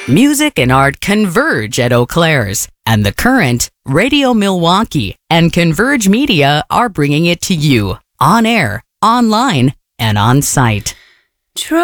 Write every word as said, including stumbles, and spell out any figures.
Music and art converge at Eau Claire's, and The Current, Radio Milwaukee, and Converge Media are bringing it to you on air, online, and on site. Try